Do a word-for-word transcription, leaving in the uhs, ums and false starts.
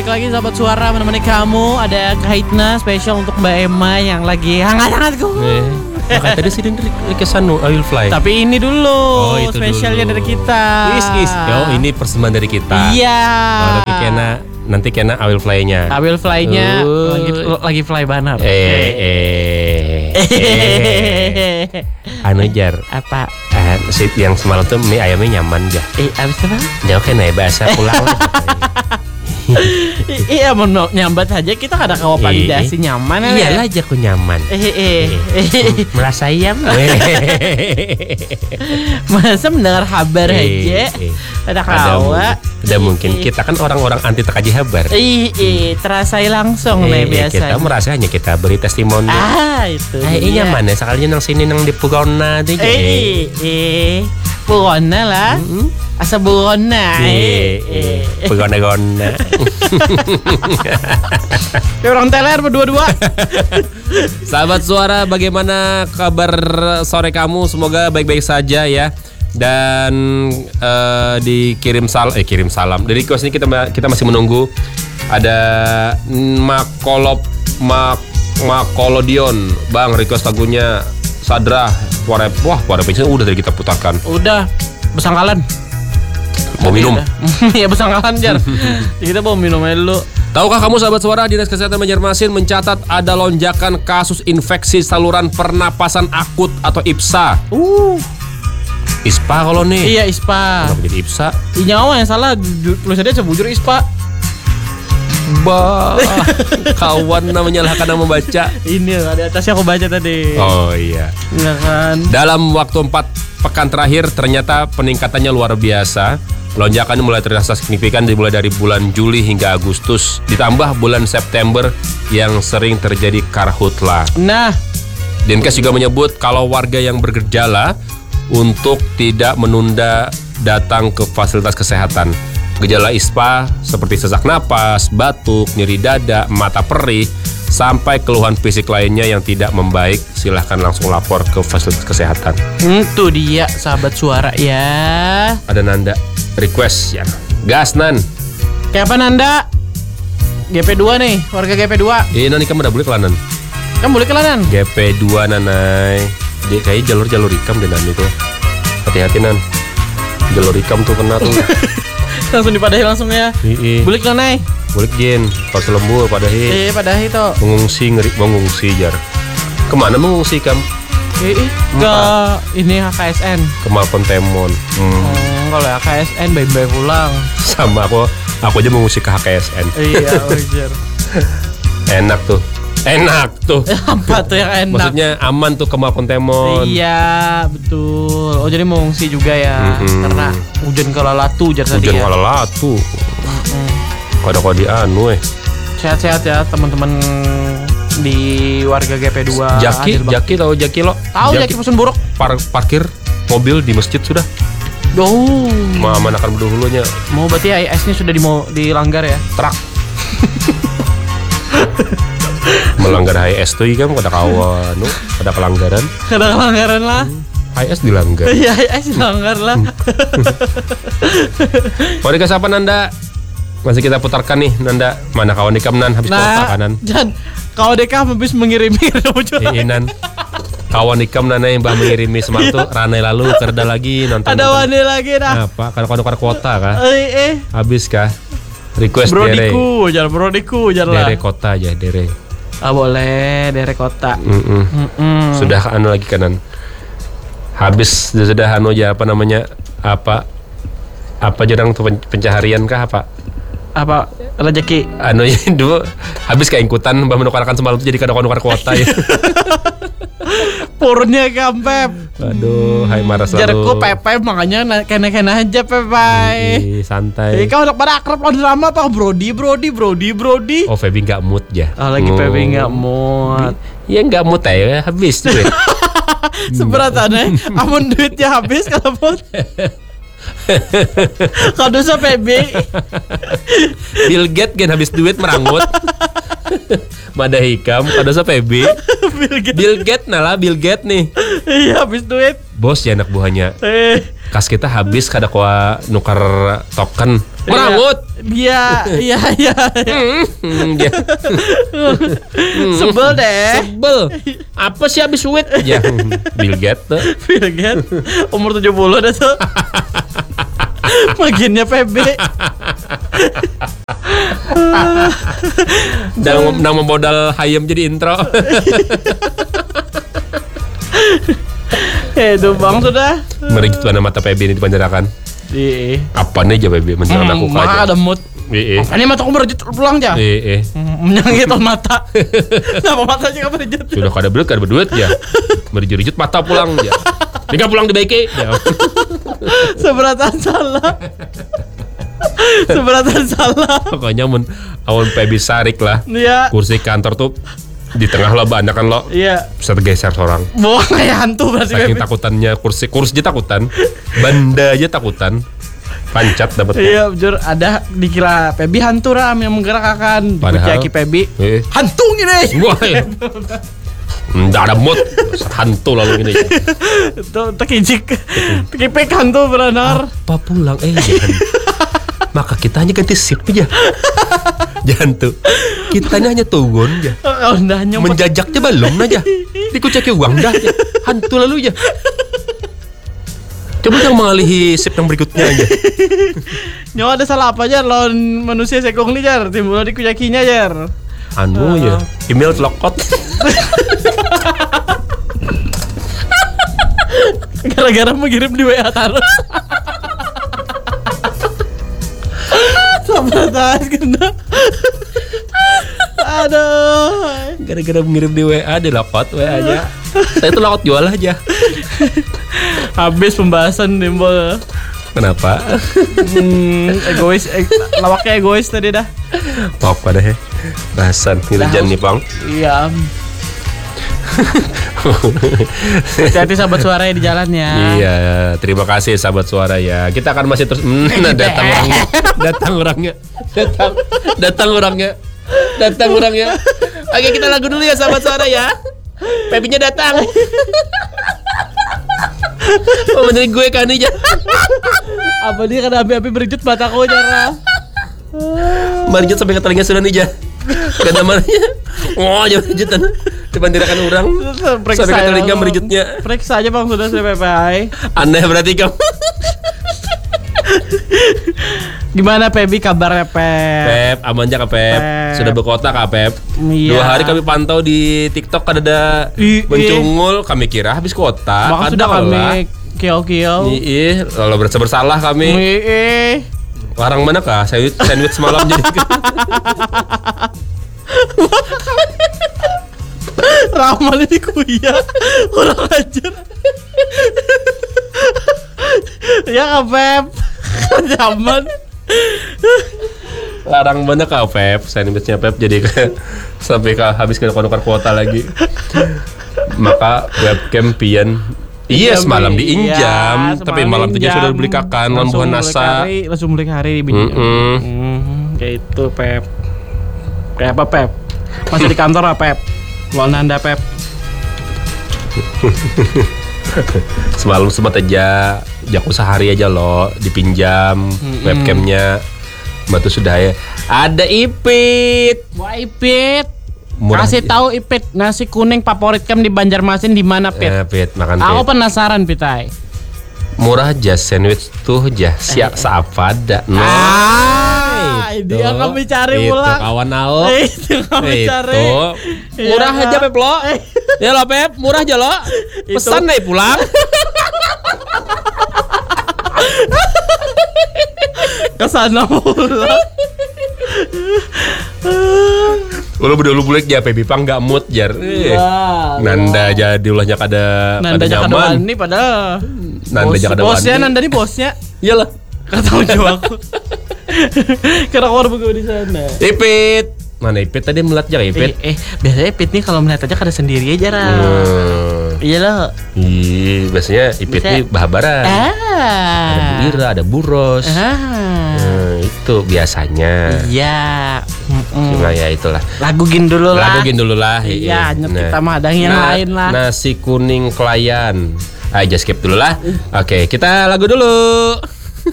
balik lagi sahabat suara menemani kamu. Ada Kahitna spesial untuk Mbak Emma yang lagi hangat-hangat gue. Eh, makanya tadi sih kesanu I will fly. Tapi ini dulu oh, itu spesialnya dulu. dari kita. Is is. Yo, ini persembahan dari kita. Iya. Oh, nanti kena nanti kena I will fly-nya. I will fly-nya uh. lagi lagi fly banar. Eh eh. eh. Anu jar. Apa? Eh, si yang semalam tuh mie ayamnya nyaman ya. Eh, abis apa? Jauh kan ya bahasa pulang. I- iya mau nyambat aja kita kada kawa validasi nyaman. Iyalah aja aku nyaman. Eh eh. Merasa ayam. Masa mendengar kabar aja. Ada kawa. Ada mungkin kita kan orang-orang anti tekaji kabar. Ih, ih, terasai langsung nih biasanya. Kita merasa hanya kita beri testimoni. Ah, itu. Eh, iya mana sekalinya nang sini nang di Pugona tuh. Eh, eh, Pugona lah. Asa Pugona. Eh, eh, Pugona-gona. Kayak orang teler berdua-dua. Sahabat suara, bagaimana kabar sore kamu? Semoga baik-baik saja ya. Dan uh, dikirim sal, eh kirim salam. Dari request ini kita kita masih menunggu ada Makolop Mak Makolodion, Bang request lagunya Sadra. Wah, wah, pensiun udah dari kita putarkan. Udah, besangkalan. Mau minum? Ya besangkalan jar. Kita mau minum aja dulu. Tahukah kamu sahabat suara, Dinas Kesehatan Banjarmasin mencatat ada lonjakan kasus infeksi saluran pernapasan akut atau I P S A. Uh. I S P A kalau nih. Iya I S P A. Kenapa jadi I P S A? Nyawa yang salah tulisannya sebujur I S P A. Bah, kawan namanya lah karena membaca. Ini ada atasnya aku baca tadi. Oh iya. Iya kan. Dalam waktu empat pekan terakhir ternyata peningkatannya luar biasa. Lonjakan mulai terasa signifikan dimulai dari bulan Juli hingga Agustus, ditambah bulan September yang sering terjadi karhutla. Nah, Dinkes juga menyebut kalau warga yang bergejala untuk tidak menunda datang ke fasilitas kesehatan. Gejala I S P A seperti sesak napas, batuk, nyeri dada, mata perih, sampai keluhan fisik lainnya yang tidak membaik, silahkan langsung lapor ke fasilitas kesehatan. itu dia sahabat suara ya. Ada Nanda request ya. Gas Nan. Kayak apa Nanda? G P dua nih, warga G P dua. Ini nanti kamu udah boleh kelanan. Kamu boleh kelanan? G P dua Nanai. Dia kayak jalur-jalur ikam deh Nan itu. Hati-hati Nan. Jalur ikam tuh kena tuh. Langsung dipadahi langsung ya. Iya. Boleh kelanai. Boleh Jin. Pas lembur padahi. Eh, padahi to. Mengungsi ngeri mengungsi jar. Kemana mengungsi kam? Eh, ke ini H K S N. Ke Malpon Temon. Hmm. Hmm, kalau H K S N baik-baik pulang. Sama aku, aku aja mengungsi ke H K S N. Iya, wajar. Enak tuh. Enak tuh. Apa tuh yang enak? Maksudnya aman tuh ke Malpon Temon. Iya, betul. Oh, jadi mengungsi juga ya. Mm-hmm. Karena hujan kalalatu jar tadi Hujan ya. kalalatu. Mm-hmm. Kada kau di anu eh. Sehat-sehat ya teman-teman di warga G P dua. Jaki, Jaki tahu Jaki lo? Tahu Jaki Pesun Buruk. Par, parkir mobil di masjid sudah. Oh. Ma manakan berdahulunya. Mau berarti I S-nya sudah di dilanggar ya? Truk. Melanggar H S tuh kan kada kawan, no? Ada pelanggaran. Ada pelanggaran lah. H S dilanggar. Iya, H S dilanggar lah. Mau dikasih apa Nanda? Masih kita putarkan nih Nanda. Mana kawan ikam Nan habis nah, kota kanan. Jan, kau deka habis mengirimi Iya Nan. Kawan ikam Nana yang bah mengirimi sematu ranai lalu kerda lagi nonton. Ada wani lagi dah. Apa? Karena kau kota kah? Eh eh. Habis kah? Request Brodiku, jangan brodiku, jangan lah. Dere kota aja, dere. Ah boleh, dere kota. Mm-mm. Mm-mm. Sudah anu lagi kanan. Habis sudah anu aja apa namanya? Apa apa jarang tuh pencaharian kah apa? Apa rezeki? Anu ya dulu habis keingkutan mbah menukarkan semalam tuh jadi kada-kada kuota ya. Purnya kampep. Aduh, hai marah selalu. Jarku Pepe makanya kena-kena aja Pepe. Ih, santai. Eh, kau udah pada akrab lo drama apa? Brody, Brody, Brody, Brody. Oh, Feby nggak mood ya? Oh, lagi Pepe nggak mood. Ya nggak mood ya, habis tuh. Seberatannya, amun duitnya habis kalau mood. Kau dosa P B. Bill Gates kan habis duit merangut. Mada hikam, kau dosa P B. Bill Gates. Bill Gates nalah Bill Gates nih. Iya habis duit. Bos ya anak buahnya. Eh. Kas kita habis kada kuat nukar token. Merangut. Iya, iya, iya. Hmm, dia. Sebel deh. Sebel. Apa sih habis duit? Ya, Bill Gates tuh. Bill Gates umur tujuh puluh dah tuh. Maginnya P B. Dan nama modal hayam jadi intro. Eh, itu Bang sudah. Merigit mana mata P B ini dipanjarakan. Iya. Apa nih aja P B menjelang aku Hmm, aja. ada mood. Iya. Ini mataku berjut pulang aja. Iya. Menyangit mata. Kenapa matanya enggak berjut? Sudah kada belut kada berduit ya. Berjut-jut mata pulang ya. Tinggal pulang di B K ya. Seberatan salah. Seberatan salah. Pokoknya mun awan P B sarik lah. Iya. Kursi kantor tuh di tengah lo banyak kan lo Iya. bisa tergeser seorang. Bohong kayak hantu berarti. Saking takutannya kursi kursi aja takutan, banda aja takutan, pancat dapat. Iya, jujur ada dikira P B hantu ram yang menggerakkan. Padahal- Dikucaki P B. Eh. Hantu gini. Wah, ya. Nggak ada mood, hantu lalu ini. Tuh tekijik. Tekipek hantu benar. Apa pulang? Eh jangan. Maka kita hanya ganti sip aja. Jangan tuh. Kita hanya turun aja. Oh, dah nyomot. Menjajaknya belum aja. Dikucaki uang dah aja. Hantu lalu aja. Coba yang mengalihi sip yang berikutnya aja. Nyawa ada salah apa aja lawan manusia sekong nih jar. Timbul di kucakinya jar. Anu ya, email telokot. Gara-gara mengirim di W A terus. Sampai tas kena. Aduh. Gara-gara mengirim di W A, di lokot W A-nya. Saya tuh lokot jual aja. Habis pembahasan timbul. Kenapa? Hmm, egois, e- lawaknya egois tadi dah. Apa dah ya? Bahasan hujan nih, Bang. Iya. Hati-hati sahabat suara di jalan ya. Iya, terima kasih sahabat suara ya. Kita akan masih terus hmm, datang orangnya. Datang orangnya. Datang datang orangnya. Datang orangnya. Oke, kita lagu dulu ya sahabat suara ya. Pepinya datang. Oh, menjadi gue kan aja. Apa dia kena api-api berjut mataku cara. Marjut sampai ke telinga sudah nih, Ja. Gak namanya. Oh, jangan berjutan. Dibandingkan orang. Sampai ke telinga merjutnya. Periksa aja Bang sudah sudah P P I. Aneh berarti kamu. Gimana Pebi kabarnya Pep? Pep, aman aja Kak Pep. Pep. Sudah berkota Kak Pep. Iya. Dua hari kami pantau di TikTok ada I- mencungul. Kami kira habis kota. Maka sudah kami kiau-kiau. Iya, lalu berasa bersalah kami. Iya. Larang mana Kak? Sandwich, sandwich semalam jadi. Ramal ini kuya. Orang ajar. Ya Kak Pep. Zaman. Larang mana Kak Pep? Sandwichnya Pep jadi ke, sampai ke habis ke konukar kuota lagi. Maka webcam pian. Iya, semalam diinjam, Iya, tapi semalam malam itu diinjam. sudah dibeli kakan, lawan Langsung buah beli nasa. kari, langsung beli hari dibinjam. Mm-mm. Hmm, kayak itu Pep. Kayak apa Pep? Masih di kantor apa Pep? Mau nanda Pep. Semalam sempat aja, jaku sehari aja loh, dipinjam webcamnya. Batu sudah ya. Ada Ipit. Wah Ipit. Murah Kasih aja. tahu Ipit nasi kuning favorit kamu di Banjarmasin di mana Pit? Eh, Pit, makan Aku Pit. penasaran Pitai. Murah aja sandwich tuh aja siap seapada. Nah, Ah, itu yang kami cari itu pulang. kawan Ao. Itu kami Itu cari. murah Iya, aja Kak. Pep lo. Ya lo Pep, murah aja lo. Itu- Pesan deh pulang. Kesana pulang. Ulah udah lu bulek ya Pebi Pang nggak mood jar. Eh, Wah, Nanda jadi ulahnya kada Nanda kada jangan nyaman. wani padahal. Nanda Bos- jangan bosnya wani. Nanda ini bosnya. Iyalah. Kata jauh aku. Karena aku baru di sana. Ipit. Mana Ipit tadi melihat aja Ipit. Eh, eh, biasanya Pit nih kalau melihat aja kada sendiri aja Ra. Hmm. Iya loh. Ih, biasanya Ipit Bisa- nih bahabaran. Ada Bu Ah. Ira, ada Bu Ros. Ah. Nah, itu biasanya. Iya. Mm-mm. Cuma ya itulah. Lagugin dulu lah. Lagugin dulu lah. Iya, nyet kita mah ada yang Nah, lain lah. Nasi kuning klien. Ayo just skip dulu lah. Oke, kita lagu dulu.